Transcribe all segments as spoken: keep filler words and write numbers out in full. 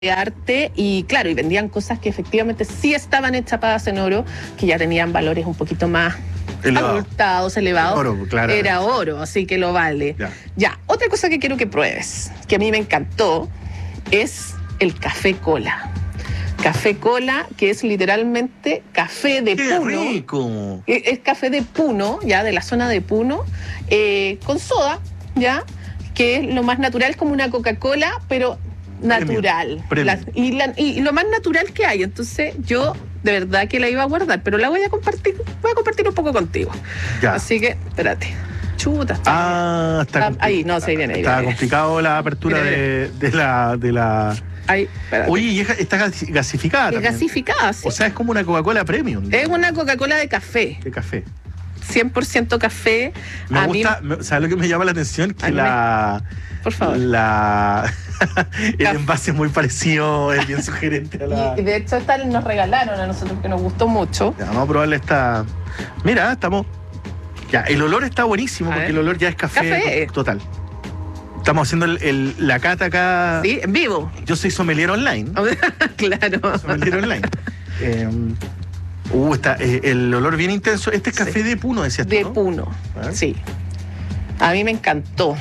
de arte y claro, y vendían cosas que efectivamente sí estaban enchapadas en oro, que ya tenían valores un poquito más Elevado. abultados, elevados. Oro, claro. Era oro, así que lo vale. Ya. Ya, otra cosa que quiero que pruebes, que a mí me encantó, es el café cola. Café cola, que es literalmente café de ¡Qué Puno. rico! Es, es café de Puno, ya, de la zona de Puno, eh, con soda, ya, que es lo más natural, como una Coca-Cola, pero natural. Premium. La- y, la- y lo más natural que hay. Entonces, yo de verdad que la iba a guardar, pero la voy a compartir, voy a compartir un poco contigo. Ya. Así que, espérate. Chuta, está. Ah, está Ah, ahí, no, se viene ahí. Está viene. complicado la apertura Mira, de, de la... De la... Ahí, espérate. Oye, y es- está gas- gasificada es también. gasificada, sí. O sea, es como una Coca-Cola Premium. Es una Coca-Cola de café, De café. cien por ciento café. Me a mí, gusta, me- ¿sabes lo que me llama la atención? Que A mí me- la... por favor. La... el Café. envase es muy parecido, es bien sugerente a la... Y de hecho esta nos regalaron a nosotros, que nos gustó mucho. Ya, vamos a probarle esta... Mira, estamos... Ya, el olor está buenísimo A porque ver. el olor ya es café, Café. total. Estamos haciendo el- el- la cata acá. Sí, en vivo. Yo soy sommelier online. Claro. Sommelier online. Eh, uh, está, eh, el olor bien intenso. Este es Sí. café de Puno, decías tú, De ¿no? Puno. A ver. Sí. A mí me encantó.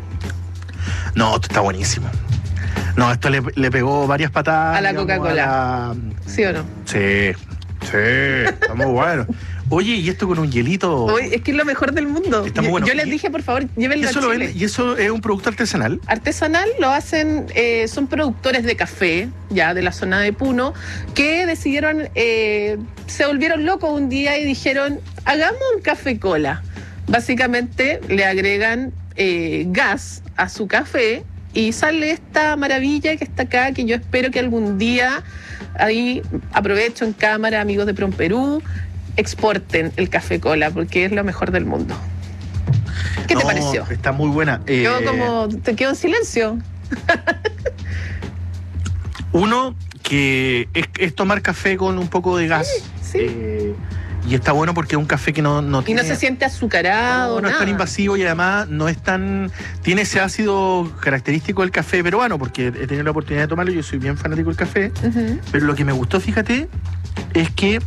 No, esto está buenísimo. No, esto le, le pegó varias patadas. A la digamos, Coca-Cola. a la- ¿Sí o no? Sí, sí, está muy bueno. Oye, y esto con un hielito. Hoy es que es lo mejor del mundo. Está muy Yo- bueno. Yo les Y- dije, por favor, ¿Y llévenlo eso, a lo Chile. venden- ¿Y eso es un producto artesanal? Artesanal lo hacen, eh, son productores de café, ya de la zona de Puno, que decidieron, eh, se volvieron locos un día y dijeron, hagamos un café cola. Básicamente le agregan eh, gas a su café y sale esta maravilla que está acá, que yo espero que algún día, ahí aprovecho en cámara, amigos de Prom Perú, exporten el café cola, porque es lo mejor del mundo. ¿Qué te No, pareció? Está muy buena. Eh, Quedó como, te quedo en silencio. Uno, que es, es tomar café con un poco de gas. sí. Eh, y está bueno porque es un café que no, no Y tiene... no se siente azucarado, no, no es nada. tan invasivo y además no es tan... Tiene ese ácido característico del café peruano, porque he tenido la oportunidad de tomarlo, yo soy bien fanático del café, Ujú. pero lo que me gustó, fíjate, es que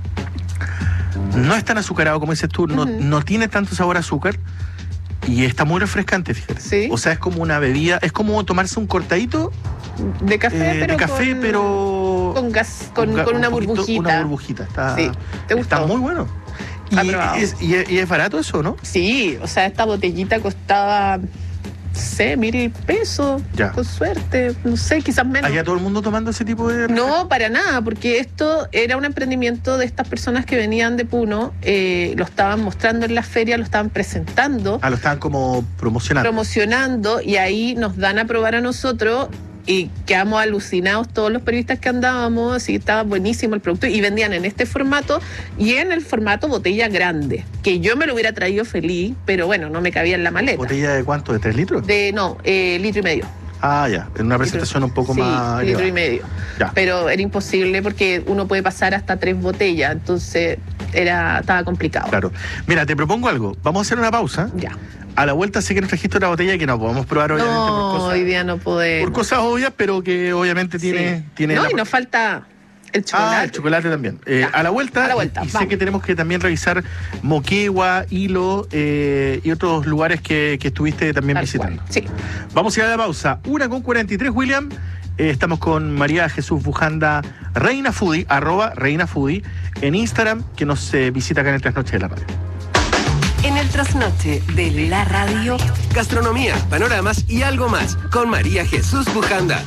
no es tan azucarado como dices tú, no, Ujú. no tiene tanto sabor a azúcar y está muy refrescante, fíjate. Sí. O sea, es como una bebida, es como tomarse un cortadito De café, eh, pero de café, con, pero... con gas, con, ga- con una un poquito- burbujita. Una burbujita, está, Sí. ¿Te gustó? está muy bueno. Aprobado. Y es, y, es, y es barato eso, ¿no? Sí, o sea, esta botellita costaba, no sé, mil pesos, Ya. con suerte, no sé, quizás menos. Allá todo el mundo tomando ese tipo de... No, para nada, porque esto era un emprendimiento de estas personas que venían de Puno, eh, lo estaban mostrando en la feria, lo estaban presentando, Ah, lo estaban como promocionando. promocionando, y ahí nos dan a probar a nosotros y quedamos alucinados todos los periodistas que andábamos, así que estaba buenísimo el producto, y vendían en este formato y en el formato botella grande, que yo me lo hubiera traído feliz, pero bueno, no me cabía en la maleta. ¿Botella de cuánto? ¿De tres litros? De, no, eh, litro y medio. Ah, ya. En una presentación un poco Sí, más... litro y elevada. medio. Ya. Pero era imposible porque uno puede pasar hasta tres botellas, entonces era, estaba complicado. Claro. Mira, te propongo algo. Vamos a hacer una pausa. Ya. A la vuelta sé que nos trajiste una botella que no podemos probar, obviamente, No, por cosas... hoy día no podemos. Por cosas obvias, pero que obviamente tiene... Sí. tiene No, la- y nos falta el chocolate. Ah, el chocolate también. Eh, Ya. a la vuelta, A la vuelta, y, y sé vamos. que tenemos que también revisar Moquegua, Hilo eh, y otros lugares que, que estuviste también Tal visitando. cual. Sí. Vamos a ir a la pausa. Una con cuarenta y tres, William. Eh, estamos con María Jesús Bujanda, Reina Foodie, arroba Reina Foodie, en Instagram, que nos eh, visita acá en el Trasnoche de la Radio. En el trasnoche de la radio, Gastronomía, panoramas y algo más con María Jesús Bujanda.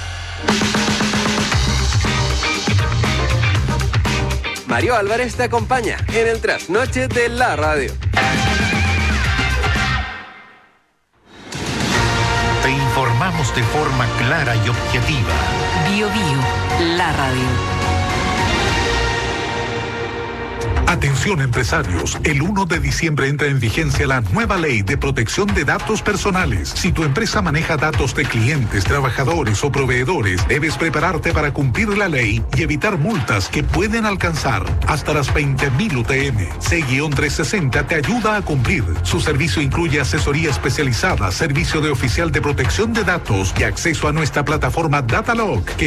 Mario Álvarez te acompaña en el trasnoche de la radio. Te informamos de forma clara y objetiva. Bio Bio, la radio. Atención empresarios, el uno de diciembre entra en vigencia la nueva ley de protección de datos personales. Si tu empresa maneja datos de clientes, trabajadores o proveedores, debes prepararte para cumplir la ley y evitar multas que pueden alcanzar hasta las veinte mil U T M. C trescientos sesenta te ayuda a cumplir. Su servicio incluye asesoría especializada, servicio de oficial de protección de datos y acceso a nuestra plataforma Datalog, que